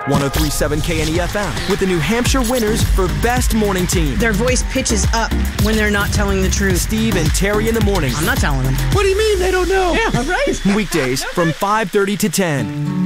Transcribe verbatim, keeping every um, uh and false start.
one oh three point seven K N E F M with the New Hampshire winners for Best Morning Team. Their voice pitches up when they're not telling the truth. Steve and Terry in the morning. I'm not telling them. What do you mean? They don't know. Yeah, right? Weekdays from five thirty to ten.